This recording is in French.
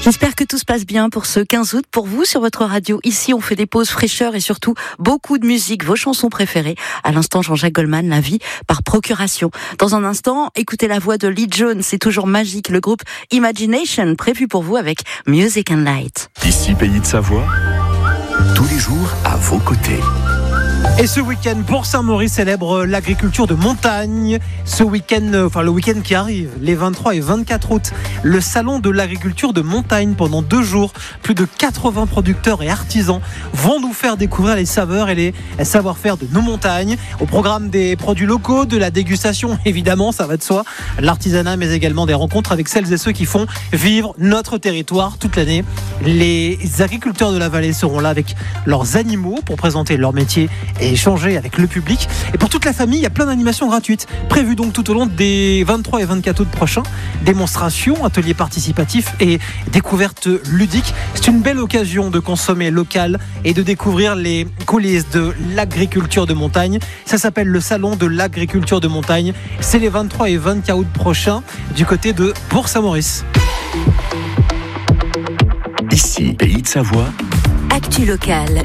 J'espère que tout se passe bien pour ce 15 août pour vous sur votre radio. Ici, on fait des pauses fraîcheur et surtout beaucoup de musique, vos chansons préférées. À l'instant, Jean-Jacques Goldman, La vie par procuration. Dans un instant, écoutez la voix de Lee Jones, c'est toujours magique. Le groupe Imagination, prévu pour vous avec Music and Light. Ici, Pays de Savoie, tous les jours à vos côtés. Et ce week-end, Bourg-Saint-Maurice célèbre l'agriculture de montagne. Ce week-end, le week-end qui arrive, les 23 et 24 août, le salon de l'agriculture de montagne pendant 2 jours. Plus de 80 producteurs et artisans vont nous faire découvrir les saveurs et les savoir-faire de nos montagnes. Au programme des produits locaux, de la dégustation, évidemment, ça va de soi, l'artisanat, mais également des rencontres avec celles et ceux qui font vivre notre territoire toute l'année. Les agriculteurs de la vallée seront là avec leurs animaux pour présenter leur métier et échanger avec le public. Et pour toute la famille, il y a plein d'animations gratuites prévues donc tout au long des 23 et 24 août prochains. Démonstrations, ateliers participatifs et découvertes ludiques. C'est une belle occasion de consommer local et de découvrir les coulisses de l'agriculture de montagne. Ça s'appelle le salon de l'agriculture de montagne. C'est les 23 et 24 août prochains du côté de Bourg-Saint-Maurice. Ici, Pays de Savoie. Actu locale.